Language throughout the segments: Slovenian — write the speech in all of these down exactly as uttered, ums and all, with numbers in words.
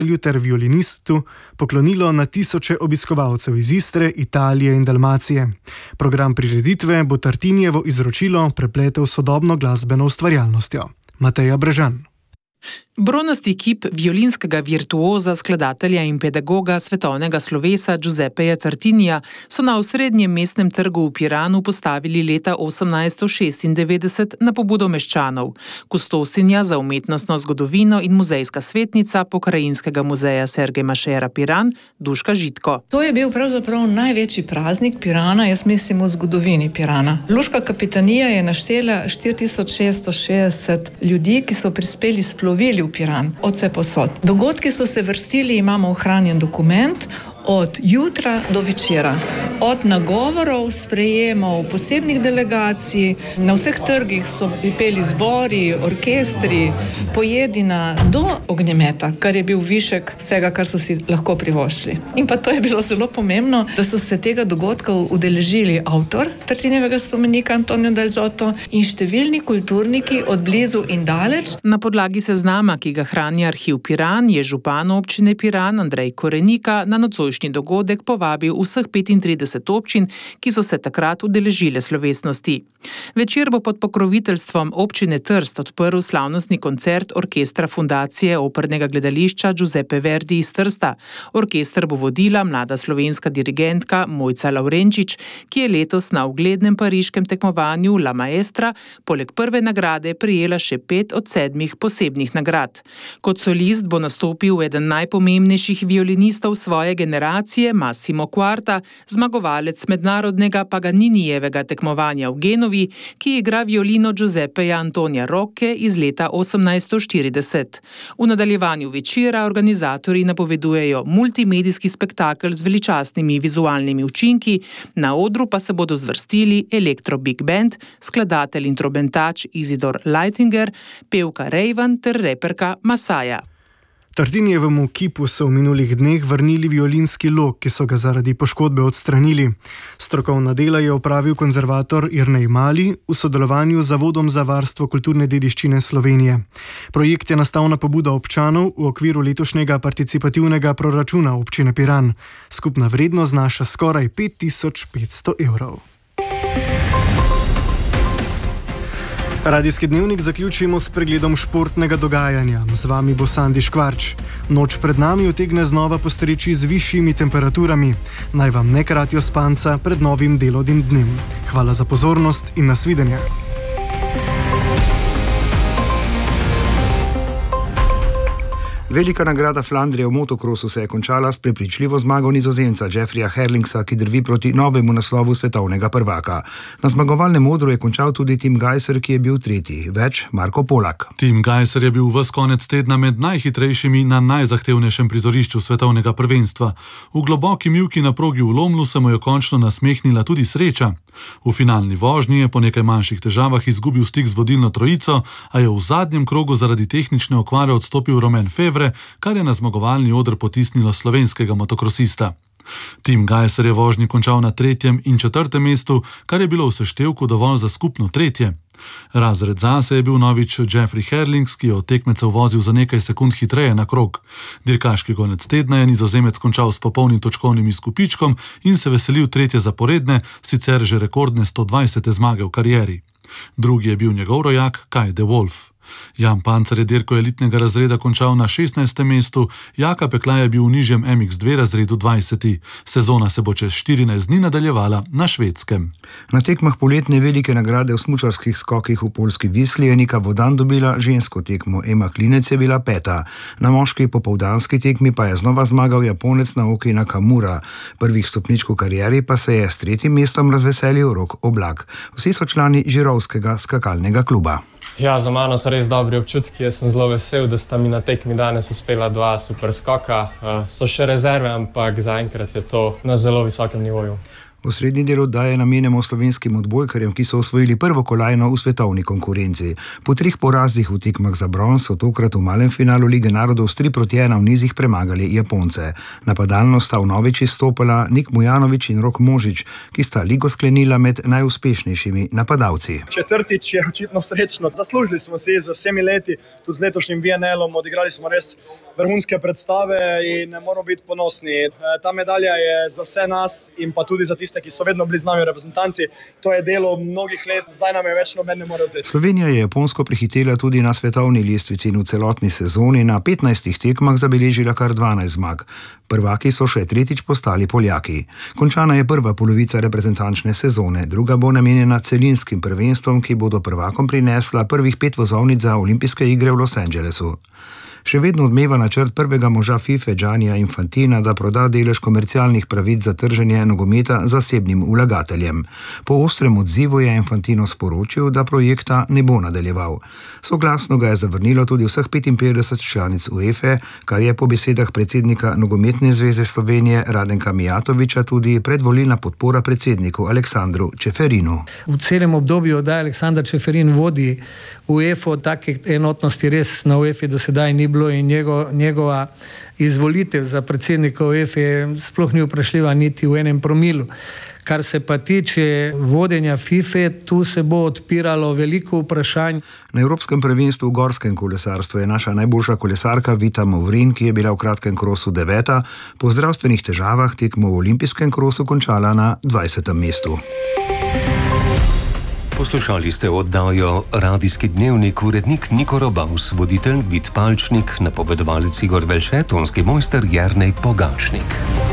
ter violinistu poklonilo na tisoče obiskovalcev iz Istre, Italije in Dalmacije. Program prireditve bo Tartinijevo izročilo prepletel sodobno glasbeno ustvarjalnostjo. Mateja Brežan. Bronasti kip violinskega virtuoza, skladatelja in pedagoga svetovnega slovesa Giuseppeja Tartinija so na osrednjem mestnem trgu v Piranu postavili leta osemnajststo šestindevetdeset na pobudo meščanov, kustosinja za umetnostno zgodovino in muzejska svetnica Pokrajinskega muzeja Sergej Mašera Piran, Duška Žitko. To je bil pravzaprav največji praznik Pirana, jaz mislim v zgodovini Pirana. Luška kapitanija je naštela štiri tisoč šeststo šestdeset ljudi, ki so prispeli s plovili v Piran, od vse posod. Dogodki so se vrstili, imamo ohranjen dokument, od jutra do večera. Od nagovorov, sprejemov, posebnih delegacij, na vseh trgih so peli zbori, orkestri, pojedina do ognjemeta, kar je bil višek vsega, kar so si lahko privoščili. In pa to je bilo zelo pomembno, da so se tega dogodka udeležili avtor Tartinijevega spomenika Antonio Del Zotto in številni kulturniki od blizu in daleč. Na podlagi seznama, ki ga hrani arhiv Piran, je župan občine Piran Andrej Korenika na nocojšnji dogodek povabil vseh petintrideset občin, ki so se takrat udeležile slovesnosti. Večer bo pod pokroviteljstvom občine Trst odprl slavnostni koncert orkestra Fundacije opernega gledališča Giuseppe Verdi iz Trsta. Orkester bo vodila mlada slovenska dirigentka Mojca Lavrenčič, ki je letos na uglednem pariškem tekmovanju La Maestra poleg prve nagrade prejela še pet od sedmih posebnih nagrad. Kot solist bo nastopil eden najpomembnejših violinistov svoje generacije, Massimo Quarta, zmagovalec mednarodnega Paganinijevega tekmovanja v Genovi, ki igra violino Giuseppeja Antonija Rocche iz leta osemnajststo štirideset. V nadaljevanju večera organizatorji napovedujejo multimedijski spektakel z veličastnimi vizualnimi učinki, na odru pa se bodo zvrstili Elektro Big Band, skladatelj in trobentač Isidor Leitinger, pevka Raven ter reperka Masaja. Tartinijevemu kipu so v minulih dneh vrnili violinski lok, ki so ga zaradi poškodbe odstranili. Strokovna dela je opravil konzervator Irnej Mali v sodelovanju z Zavodom za varstvo kulturne dediščine Slovenije. Projekt je nastal na pobudo občanov v okviru letošnjega participativnega proračuna občine Piran. Skupna vrednost znaša skoraj pet tisoč petsto evrov. Radijski dnevnik zaključimo s pregledom športnega dogajanja. Z vami bo Sandi Škvarč. Noč pred nami utegne znova postreči z višjimi temperaturami. Naj vam ne kratijo spanca pred novim delovnim dnem. Hvala za pozornost in nasvidenje. Velika nagrada Flandrije v motokrosu se je končala s prepričljivo zmago Nizozemca Jeffreya Herlingsa, ki drvi proti novemu naslovu svetovnega prvaka. Na zmagovalnem odru je končal tudi Tim Gajser, ki je bil tretji. Več Marko Polak. Tim Gajser je bil ves konec tedna med najhitrejšimi na najzahtevnejšem prizorišču svetovnega prvenstva. V globoki mivki na progi v Lomlu se mu je končno nasmehnila tudi sreča. V finalni vožnji je po nekaj manjših težavah izgubil stik z vodilno trojico, a je v zadnjem krogu zaradi tehnične okvare odstopil Romain Fevre, kar je na zmagovalni oder potisnilo slovenskega motokrosista. Tim Gajser je vožnji končal na tretjem in četrtem mestu, kar je bilo v seštevku dovolj za skupno tretje. Razred zase je bil novič Jeffrey Herlings, ki je od tekmecev vozil za nekaj sekund hitreje na krog. Dirkaški konec tedna je Nizozemec končal s popolnim točkovnim izkupičkom in se veselil tretje zaporedne, sicer že rekordne sto dvajsete zmage v karieri. Drugi je bil njegov rojak Kai de Wolf. Jan Pancer je dirko elitnega razreda končal na šestnajstem mestu, Jaka Peklaj je bil v nižjem M X dve razredu dvajseti. Sezona se bo čez štirinajst dni nadaljevala na Švedskem. Na tekmah poletne velike nagrade v smučarskih skokih v poljski Visli je Nika Vodan dobila žensko tekmo, Ema Klinec je bila peta. Na moški popoldanski tekmi pa je znova zmagal Japonec Naoki Nakamura. Prvih stopničk v karieri pa se je s tretjim mestom razveselil Rok Oblak. Vsi so člani Žirovskega skakalnega kluba. Ja, za mano so res dobri občutki. Jaz sem zelo vesel, da sta mi na tekmi danes uspela dva super skoka. So še rezerve, ampak zaenkrat je to na zelo visokem nivoju. Osrednji del oddaje namenjamo slovenskim odbojkarjem, ki so osvojili prvo kolajno v svetovni konkurenci. Po treh porazih v tekmah za bronz so tokrat v malem finalu Lige narodov s tri proti ena v nizih premagali Japonce. Napadalno sta vnovič izstopala Nik Mujanović in Rok Možič, ki sta ligo sklenila med najuspešnejšimi napadalci. Četrtič je očitno srečno. Zaslužili smo si z vsemi leti, tudi z letošnjim V N L-om, odigrali smo res vrhunske predstave in moramo biti ponosni. Ta medalja je za vse nas in pa tudi za tiste, ki so vedno bili z nami v reprezentanci. To je delo mnogih let, zdaj nam je več noben ne more vzeti. Slovenija je Japonsko prehitela tudi na svetovni lestvici in v celotni sezoni na petnajstih tekmah zabeležila kar dvanajst zmag. Prvaki so še tretjič postali Poljaki. Končana je prva polovica reprezentančne sezone, druga bo namenjena celinskim prvenstvom, ki bodo prvakom prinesla prvih pet vozovnic za olimpijske igre v Los Angelesu. Še vedno odmeva načrt prvega moža FIFA Giannija Infantina, da proda delež komercialnih pravic za trženje nogometa zasebnim vlagateljem. Po ostrem odzivu je Infantino sporočil, da projekta ne bo nadaljeval. Soglasno ga je zavrnilo tudi vseh petinpetdeset članic UEFA, kar je po besedah predsednika Nogometne zveze Slovenije Radenka Mijatovića tudi predvolilna podpora predsedniku Aleksandru Čeferinu. V celem obdobju, da Aleksandar Čeferin vodi UEFA, take enotnosti res na UEFA do sedaj ni bilo in njego, njegova izvolitev za predsednika UEFA sploh ni vprašljiva niti v enem promilu. Kar se pa tiče vodenja FIFA, tu se bo odpiralo veliko vprašanj. Na Evropskem prvenstvu v gorskem kolesarstvu je naša najboljša kolesarka Vita Movrin, ki je bila v kratkem krosu deveta, po zdravstvenih težavah tekmo v olimpijskem krosu končala na dvajsetem mestu. Poslušali ste oddajo Radijski dnevnik, urednik Niko Robaus, voditelj Vid Palčnik, napovedovalec Igor Velše, tonski mojster Jernej Pogačnik.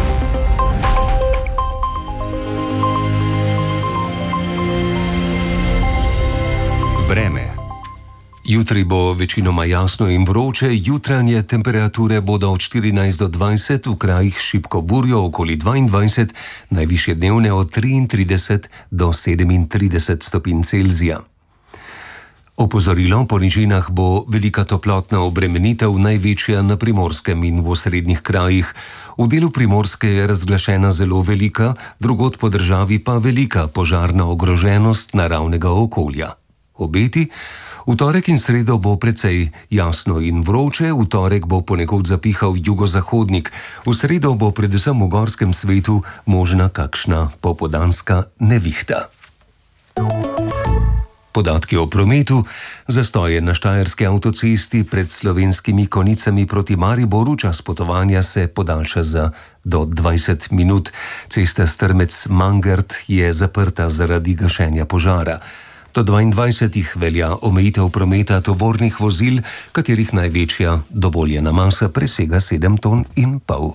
Vreme. Jutri bo večinoma jasno in vroče, jutranje temperature bodo od štirinajst do dvajset, v krajih šibko burjo okoli dvaindvajset, najvišje dnevne od triintrideset do sedemintrideset stopinj Celzija. Opozorilo, po nižinah bo velika toplotna obremenitev, največja na Primorskem in v osrednjih krajih. V delu Primorske je razglašena zelo velika, drugod po državi pa velika požarna ogroženost naravnega okolja. Obeti. V torek in sredo bo precej jasno in vroče, v torek bo ponekod zapihal jugozahodnik, v sredo bo predvsem v gorskem svetu možna kakšna popoldanska nevihta. Podatki o prometu. Zastoje na štajerski avtocesti pred Slovenskimi Konicami proti Mariboru, čas potovanja se podaljša za do dvajset minut. Cesta Strmec-Mangert je zaprta zaradi gašenja požara. Do dvaindvajsetih velja omejitev prometa tovornih vozil, katerih največja dovoljena masa presega sedem ton in pol.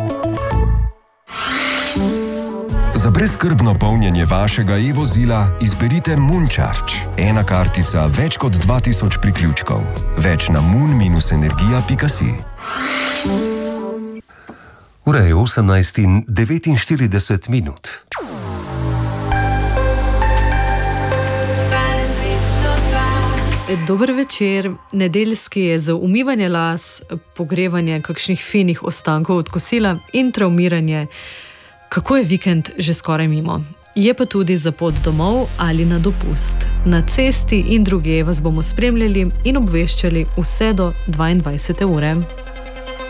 Za brezskrbno polnjenje vašega e-vozila izberite Mooncharge. Ena kartica, več kot dva tisoč priključkov. Več na moon dash energija pika si. Ura je osemnajst in devetinštirideset minut. Dober večer. Nedeljski je za umivanje las, pogrevanje kakšnih finih ostankov od kosila in travmiranje. Kako je vikend že skoraj mimo? Je pa tudi za pot domov ali na dopust. Na cesti in drugje vas bomo spremljali in obveščali vse do dvaindvajsete ure.